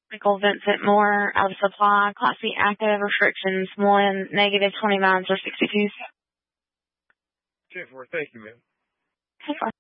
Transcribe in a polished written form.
Michael Vincent Moore, out of supply, Class B active, restrictions 1, negative 20 miles or 62. 10-4, thank you, ma'am. Okay,